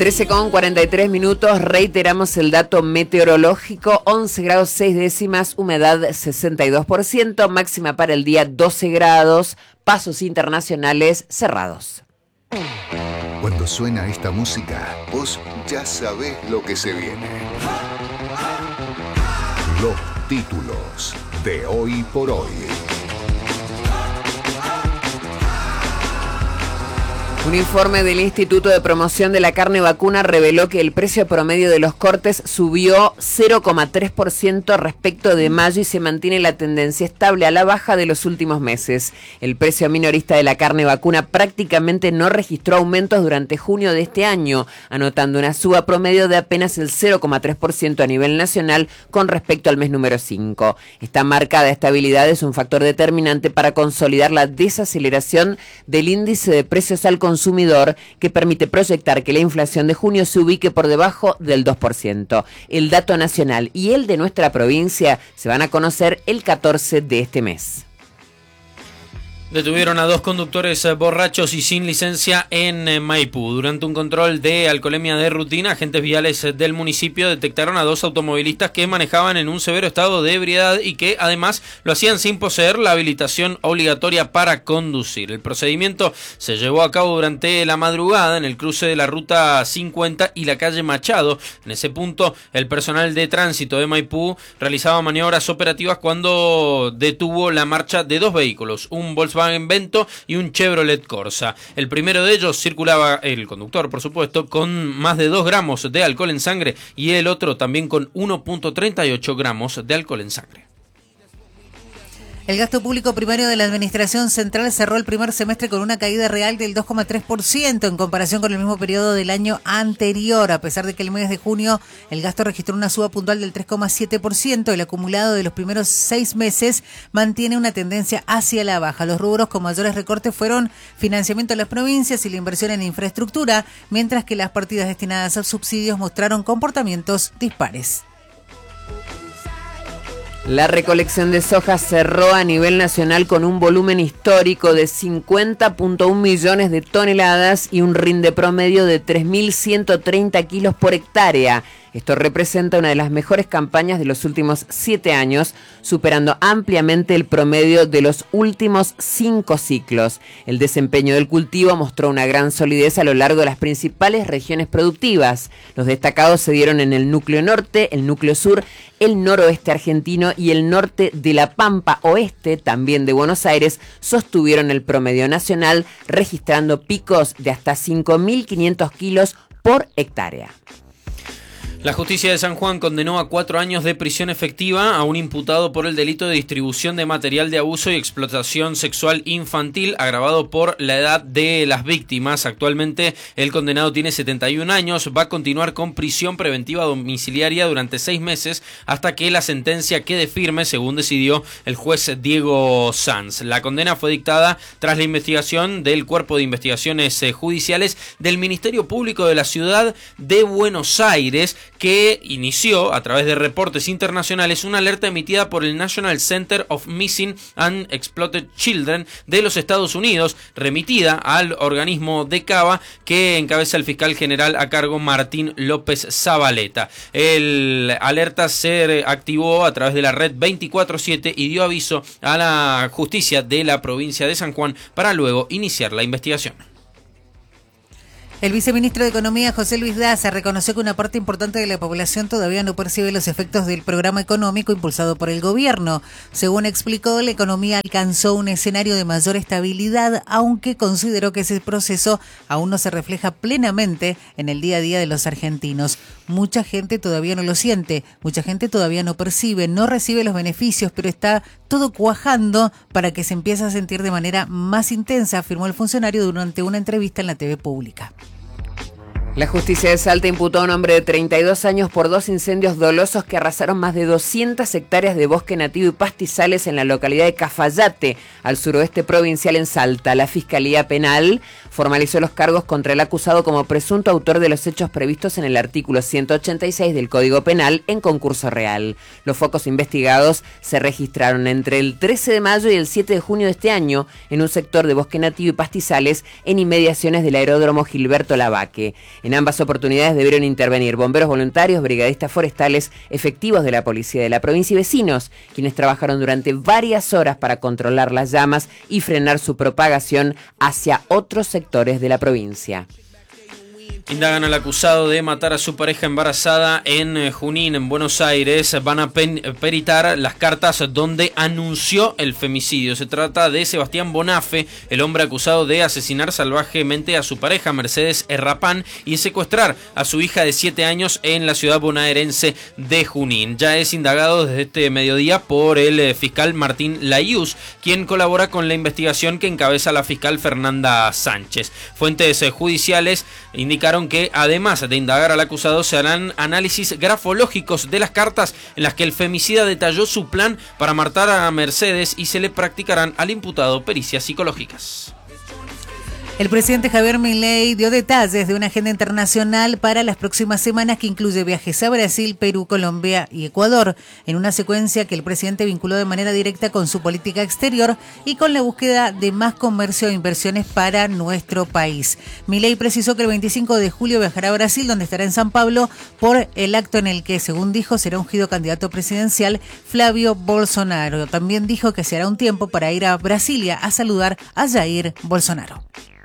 13:43, reiteramos el dato meteorológico, 11 grados 6 décimas, humedad 62%, máxima para el día 12 grados, pasos internacionales cerrados. Cuando suena esta música, vos ya sabés lo que se viene. Los títulos de Hoy por Hoy. Un informe del Instituto de Promoción de la Carne Vacuna reveló que el precio promedio de los cortes subió 0,3% respecto de mayo y se mantiene la tendencia estable a la baja de los últimos meses. El precio minorista de la carne vacuna prácticamente no registró aumentos durante junio de este año, anotando una suba promedio de apenas el 0,3% a nivel nacional con respecto al mes número 5. Esta marca de estabilidad es un factor determinante para consolidar la desaceleración del índice de precios al consumidor, que permite proyectar que la inflación de junio se ubique por debajo del 2%. El dato nacional y el de nuestra provincia se van a conocer el 14 de este mes. Detuvieron a 2 conductores borrachos y sin licencia en Maipú. Durante un control de alcoholemia de rutina, agentes viales del municipio detectaron a 2 automovilistas que manejaban en un severo estado de ebriedad y que además lo hacían sin poseer la habilitación obligatoria para conducir. El procedimiento se llevó a cabo durante la madrugada en el cruce de la ruta 50 y la calle Machado. En ese punto, el personal de tránsito de Maipú realizaba maniobras operativas cuando detuvo la marcha de 2 vehículos, un Volkswagen Vento y un Chevrolet Corsa. El primero de ellos circulaba, el conductor por supuesto, con más de 2 gramos de alcohol en sangre y el otro también con 1,38 gramos de alcohol en sangre. El gasto público primario de la Administración Central cerró el primer semestre con una caída real del 2,3% en comparación con el mismo periodo del año anterior. A pesar de que el mes de junio el gasto registró una suba puntual del 3,7%, el acumulado de los primeros 6 meses mantiene una tendencia hacia la baja. Los rubros con mayores recortes fueron financiamiento a las provincias y la inversión en infraestructura, mientras que las partidas destinadas a subsidios mostraron comportamientos dispares. La recolección de soja cerró a nivel nacional con un volumen histórico de 50,1 millones de toneladas y un rinde promedio de 3.130 kilos por hectárea. Esto representa una de las mejores campañas de los últimos 7 años, superando ampliamente el promedio de los últimos 5 ciclos. El desempeño del cultivo mostró una gran solidez a lo largo de las principales regiones productivas. Los destacados se dieron en el núcleo norte, el núcleo sur, el noroeste argentino y el norte de la Pampa Oeste, también de Buenos Aires, sostuvieron el promedio nacional, registrando picos de hasta 5.500 kilos por hectárea. La justicia de San Juan condenó a 4 años de prisión efectiva a un imputado por el delito de distribución de material de abuso y explotación sexual infantil, agravado por la edad de las víctimas. Actualmente el condenado tiene 71 años, va a continuar con prisión preventiva domiciliaria durante 6 meses hasta que la sentencia quede firme, según decidió el juez Diego Sanz. La condena fue dictada tras la investigación del Cuerpo de Investigaciones Judiciales del Ministerio Público de la Ciudad de Buenos Aires, que inició a través de reportes internacionales una alerta emitida por el National Center of Missing and Exploited Children de los Estados Unidos, remitida al organismo de Cava que encabeza el fiscal general a cargo Martín López Zabaleta. El alerta se activó a través de la red 24/7 y dio aviso a la justicia de la provincia de San Juan para luego iniciar la investigación. El viceministro de Economía, José Luis Daza, reconoció que una parte importante de la población todavía no percibe los efectos del programa económico impulsado por el gobierno. Según explicó, la economía alcanzó un escenario de mayor estabilidad, aunque consideró que ese proceso aún no se refleja plenamente en el día a día de los argentinos. Mucha gente todavía no lo siente, mucha gente todavía no percibe, no recibe los beneficios, pero está todo cuajando para que se empiece a sentir de manera más intensa, afirmó el funcionario durante una entrevista en la TV pública. La justicia de Salta imputó a un hombre de 32 años por 2 incendios dolosos que arrasaron más de 200 hectáreas de bosque nativo y pastizales en la localidad de Cafayate, al suroeste provincial en Salta. La Fiscalía Penal formalizó los cargos contra el acusado como presunto autor de los hechos previstos en el artículo 186 del Código Penal en concurso real. Los focos investigados se registraron entre el 13 de mayo y el 7 de junio de este año en un sector de bosque nativo y pastizales en inmediaciones del aeródromo Gilberto Lavaque. En ambas oportunidades debieron intervenir bomberos voluntarios, brigadistas forestales, efectivos de la policía de la provincia y vecinos, quienes trabajaron durante varias horas para controlar las llamas y frenar su propagación hacia otros sectores de la provincia. Indagan al acusado de matar a su pareja embarazada en Junín, en Buenos Aires. Van a peritar las cartas donde anunció el femicidio. Se trata de Sebastián Bonafe, el hombre acusado de asesinar salvajemente a su pareja Mercedes Errapán y secuestrar a su hija de 7 años en la ciudad bonaerense de Junín. Ya es indagado desde este mediodía por el fiscal Martín Layús, quien colabora con la investigación que encabeza la fiscal Fernanda Sánchez. Fuentes judiciales indicaron que además de indagar al acusado se harán análisis grafológicos de las cartas en las que el femicida detalló su plan para matar a Mercedes y se le practicarán al imputado pericias psicológicas. El presidente Javier Milei dio detalles de una agenda internacional para las próximas semanas que incluye viajes a Brasil, Perú, Colombia y Ecuador, en una secuencia que el presidente vinculó de manera directa con su política exterior y con la búsqueda de más comercio e inversiones para nuestro país. Milei precisó que el 25 de julio viajará a Brasil, donde estará en San Pablo, por el acto en el que, según dijo, será ungido candidato presidencial Flavio Bolsonaro. También dijo que se hará un tiempo para ir a Brasilia a saludar a Jair Bolsonaro.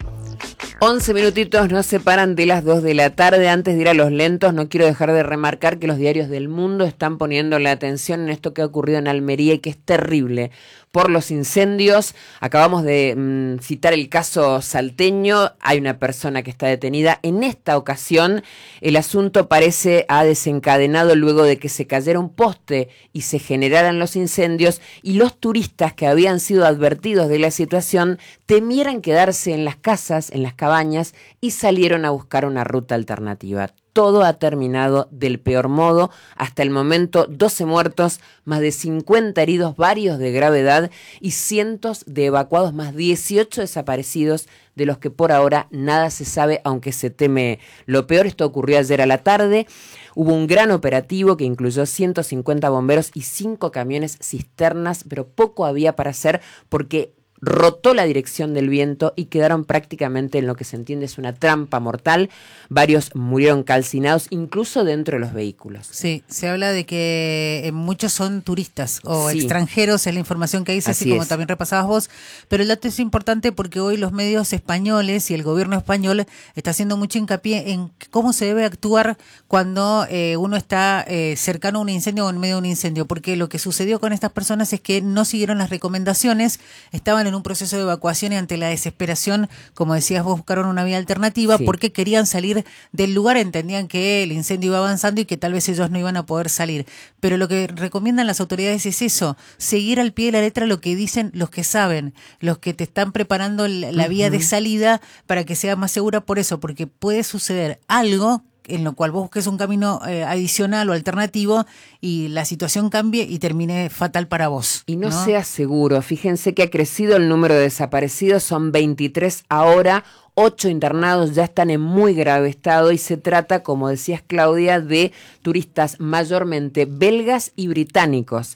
11 minutitos nos separan de las 2 de la tarde. Antes de ir a los lentos, no quiero dejar de remarcar que los diarios del mundo están poniendo la atención en esto que ha ocurrido en Almería y que es terrible por los incendios. Acabamos de citar el caso salteño. Hay una persona que está detenida. En esta ocasión, el asunto parece ha desencadenado luego de que se cayera un poste y se generaran los incendios y los turistas que habían sido advertidos de la situación temieran quedarse en las casas, en las cabañas y salieron a buscar una ruta alternativa. Todo ha terminado del peor modo. Hasta el momento, 12 muertos, más de 50 heridos, varios de gravedad y cientos de evacuados, más 18 desaparecidos, de los que por ahora nada se sabe, aunque se teme lo peor. Esto ocurrió ayer a la tarde. Hubo un gran operativo que incluyó 150 bomberos y 5 camiones cisternas, pero poco había para hacer porque rotó la dirección del viento y quedaron prácticamente en lo que se entiende es una trampa mortal. Varios murieron calcinados, incluso dentro de los vehículos. Sí, se habla de que muchos son turistas o extranjeros, es la información que dice, así como también repasabas vos. Pero el dato es importante porque hoy los medios españoles y el gobierno español está haciendo mucho hincapié en cómo se debe actuar cuando uno está cercano a un incendio o en medio de un incendio. Porque lo que sucedió con estas personas es que no siguieron las recomendaciones, estaban en un proceso de evacuación y ante la desesperación, como decías vos, buscaron una vía alternativa porque querían salir del lugar, entendían que el incendio iba avanzando y que tal vez ellos no iban a poder salir. Pero lo que recomiendan las autoridades es eso, seguir al pie de la letra lo que dicen los que saben, los que te están preparando la vía de salida para que sea más segura por eso, porque puede suceder algo en lo cual vos busques un camino adicional o alternativo y la situación cambie y termine fatal para vos. Y no sea seguro. Fíjense que ha crecido el número de desaparecidos, son 23 ahora, 8 internados ya están en muy grave estado y se trata, como decías Claudia, de turistas mayormente belgas y británicos.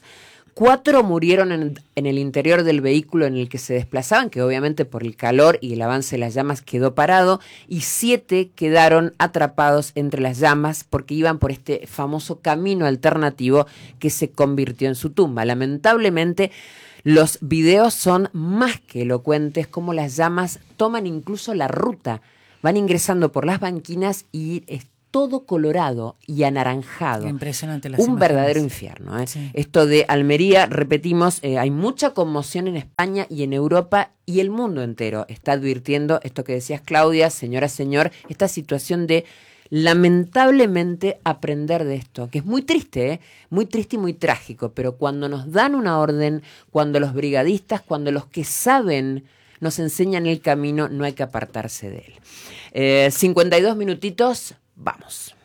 4 murieron en el interior del vehículo en el que se desplazaban, que obviamente por el calor y el avance de las llamas quedó parado, y 7 quedaron atrapados entre las llamas porque iban por este famoso camino alternativo que se convirtió en su tumba. Lamentablemente, los videos son más que elocuentes, como las llamas toman incluso la ruta, van ingresando por las banquinas y todo colorado y anaranjado. Impresionante las Un imágenes. verdadero infierno. Sí. Esto de Almería, repetimos, hay mucha conmoción en España y en Europa y el mundo entero está advirtiendo esto que decías, Claudia, señora, señor, esta situación de lamentablemente aprender de esto, que es muy triste y muy trágico, pero cuando nos dan una orden, cuando los brigadistas, cuando los que saben nos enseñan el camino, no hay que apartarse de él. 52 minutitos. Vamos.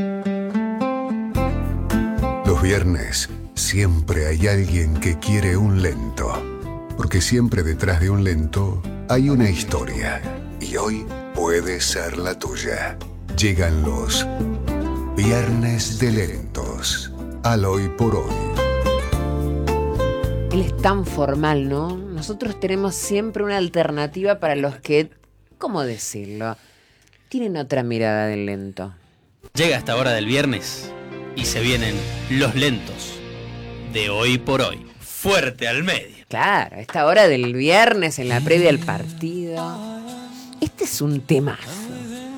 Los viernes siempre hay alguien que quiere un lento, porque siempre detrás de un lento hay una historia, y hoy puede ser la tuya. Llegan los Viernes de Lentos, al hoy por hoy. Él es tan formal, ¿no? Nosotros tenemos siempre una alternativa para los que, ¿cómo decirlo? tienen otra mirada del lento. Llega esta hora del viernes y se vienen los lentos de Hoy por Hoy. Fuerte al medio. Claro, a esta hora del viernes, en la previa al partido. Este es un temazo.